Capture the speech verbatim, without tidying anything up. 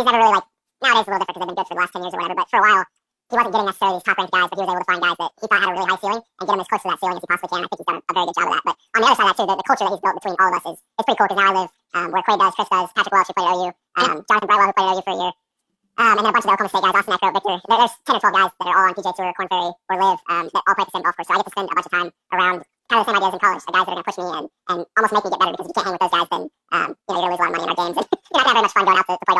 never really like, nowadays it's a little different because they've been good for the last ten years or whatever, but for a while, he wasn't getting necessarily these top-ranked guys, but he was able to find guys that he thought had a really high ceiling and get him as close to that ceiling as he possibly can. I think he's done a very good job of that. But on the other side of that, too, the, the culture that he's built between all of us is, is pretty cool because now I live um, where Quaid does, Chris does, Patrick Welch, who played at O U, um, Jonathan Brightwell, who played at O U for a year, um, and then a bunch of the Oklahoma State guys, Austin Eckert, Victor. There, there's ten or twelve guys that are all on P J Tour, Corn Ferry, or Live, um, that all play at the same golf course. So I get to spend a bunch of time around kind of the same ideas in college, the guys that are going to push me and, and almost make me get better because if you can't hang with those guys, then um, you know, you're going to lose a lot of money in our games. And you're not going to have very much fun going out to, to play golf.